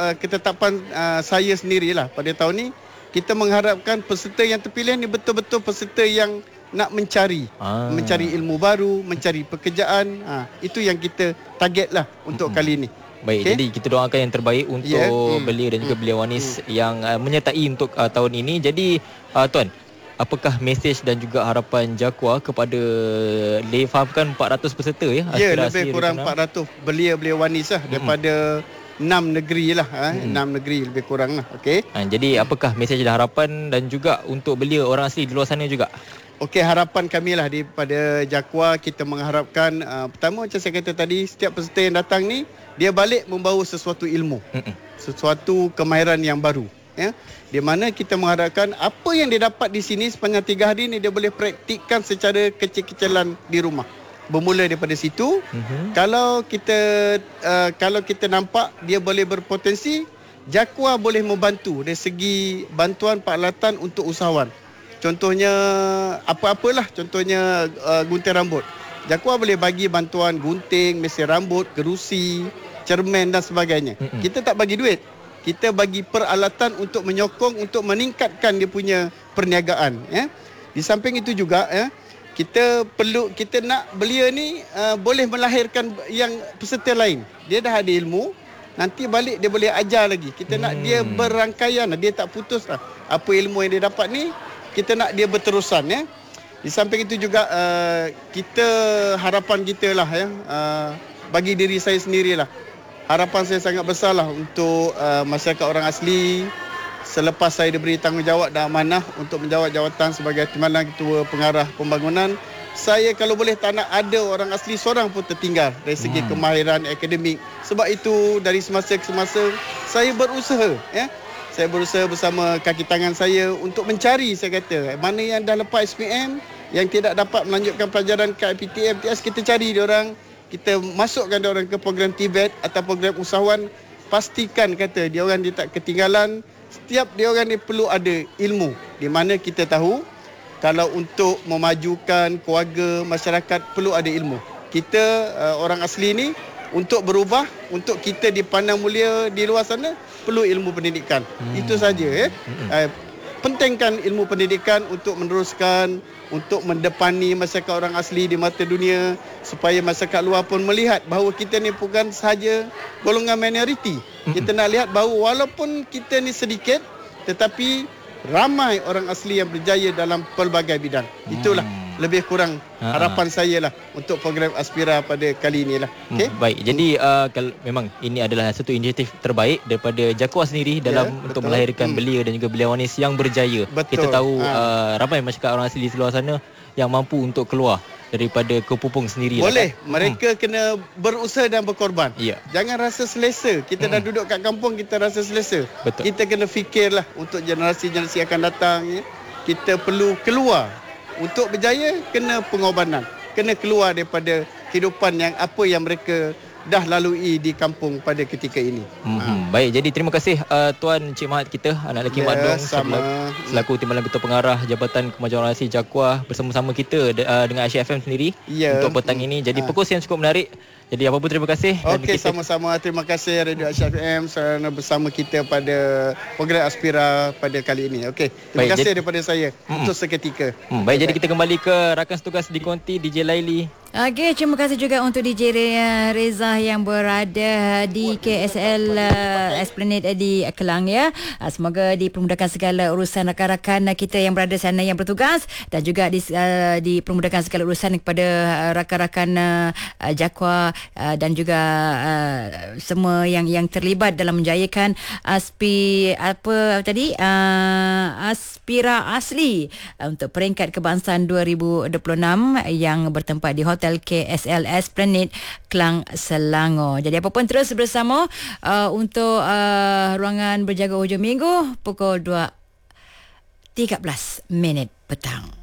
ketetapan saya sendirilah pada tahun ni, kita mengharapkan peserta yang terpilih ni betul-betul peserta yang nak mencari ilmu baru, mencari pekerjaan. Itu yang kita target lah untuk kali ni. Baik, jadi kita doakan yang terbaik untuk belia dan juga belia wanis yang menyertai untuk tahun ini. Jadi Tuan, apakah mesej dan juga harapan Jakua kepada fahamkan 400 peserta ya? Ya, lebih kurang 400 belia-belia wanis lah daripada 6 negeri lah. 6 negeri lebih kurang lah. Okay. Jadi apakah mesej dan harapan dan juga untuk belia orang asli di luar sana juga? Okey, harapan kami lah daripada Jakua, kita mengharapkan pertama macam saya kata tadi, setiap peserta yang datang ni dia balik membawa sesuatu ilmu, sesuatu kemahiran yang baru, ya. Di mana kita mengharapkan apa yang dia dapat di sini sepanjang 3 hari ni dia boleh praktikkan secara kecil-kecilan di rumah. Bermula daripada situ, kalau kita nampak dia boleh berpotensi, Jakua boleh membantu dari segi bantuan peralatan untuk usahawan. Contohnya apa-apalah, contohnya gunting rambut. Jakua boleh bagi bantuan gunting, mesin rambut, kerusi, cermin dan sebagainya. Kita tak bagi duit. Kita bagi peralatan untuk menyokong, untuk meningkatkan dia punya perniagaan, ya. Di samping itu juga, ya, kita nak belia ni boleh melahirkan yang peserta lain. Dia dah ada ilmu, nanti balik dia boleh ajar lagi. Kita nak dia berangkaian, dia tak putus lah. Apa ilmu yang dia dapat ni, kita nak dia berterusan, ya. Di samping itu juga harapan kita lah, ya, bagi diri saya sendirilah. Harapan saya sangat besar lah untuk masyarakat orang asli. Selepas saya diberi tanggungjawab dan amanah untuk menjawab jawatan sebagai Timbalan Ketua Pengarah Pembangunan, saya kalau boleh tak nak ada orang asli seorang pun tertinggal dari segi kemahiran akademik. Sebab itu dari semasa ke semasa saya berusaha, ya. Saya berusaha bersama kaki tangan saya untuk mencari, saya kata, mana yang dah lepas SPM, yang tidak dapat melanjutkan pelajaran kat IPTM, MTS, kita cari diorang, kita masukkan diorang ke program TVET atau program usahawan. Pastikan kata diorang dia tak ketinggalan. Setiap diorang ni perlu ada ilmu, di mana kita tahu kalau untuk memajukan keluarga, masyarakat perlu ada ilmu. Kita orang asli ni untuk berubah, untuk kita dipandang mulia di luar sana, perlu ilmu pendidikan. Itu saja, ya. Pentingkan ilmu pendidikan untuk meneruskan, untuk mendepani masyarakat orang asli di mata dunia, supaya masyarakat luar pun melihat bahawa kita ni bukan sahaja golongan minoriti. Kita nak lihat bahawa walaupun kita ni sedikit, tetapi ramai orang asli yang berjaya dalam pelbagai bidang. Itulah lebih kurang harapan saya lah untuk program Aspira pada kali ini lah. Okay? Baik, jadi kalau memang ini adalah satu inisiatif terbaik daripada Jakua sendiri dalam untuk melahirkan belia dan juga belia wanis yang berjaya. Betul. Kita tahu ramai masyarakat orang asli di luar sana yang mampu untuk keluar daripada kepupung sendiri. Boleh, mereka kena berusaha dan berkorban. Jangan rasa selesa. Kita dah duduk kat kampung, kita rasa selesa. Betul. Kita kena fikirlah untuk generasi-generasi akan datang, ya. Kita perlu keluar. Untuk berjaya, kena pengorbanan. Kena keluar daripada kehidupan yang apa yang mereka dah lalui di kampung pada ketika ini. Baik, jadi terima kasih Tuan Cik Mahat kita, anak lelaki Mak Dong, selaku Timbalan Ketua Pengarah Jabatan Kemajuan Orang Asli Jakua, bersama-sama kita dengan Aisyah FM sendiri untuk petang ini. Jadi perkongsian cukup menarik. Jadi apa pun terima kasih. Okey, sama-sama. Terima kasih Radio Aisyah FM kerana bersama kita pada program Aspira pada kali ini. Okey, terima kasih daripada saya untuk seketika. Baik, jadi kita kembali ke rakan setugas di Konti, DJ Laili. Okey, terima kasih juga untuk DJ Reza yang berada di KSL Esplanade di Kelang, ya. Semoga dipermudahkan segala urusan rakan-rakan kita yang berada sana yang bertugas, dan juga dipermudahkan segala urusan kepada rakan-rakan Jakua dan juga semua yang terlibat dalam menjayakan Aspira Asli untuk peringkat kebangsaan 2026 yang bertempat di Hotel KSL Esplanade, Klang, Selangor. Jadi apa pun terus bersama untuk ruangan berjaga hujung minggu pukul 2.13 petang.